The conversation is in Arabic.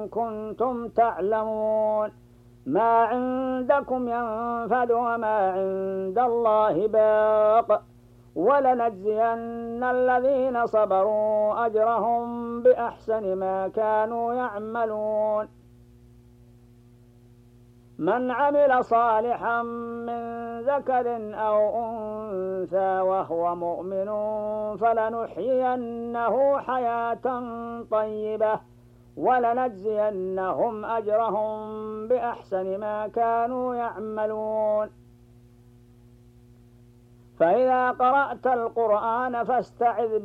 كنتم تعلمون ما عندكم ينفد وما عند الله باق ولنجزين الذين صبروا أجرهم بأحسن ما كانوا يعملون من عمل صالحا من ذكر أو أنثى وهو مؤمن فلنحيينه حياة طيبة ولنجزينهم أجرهم بأحسن ما كانوا يعملون فإذا قرأت القرآن فاستعذ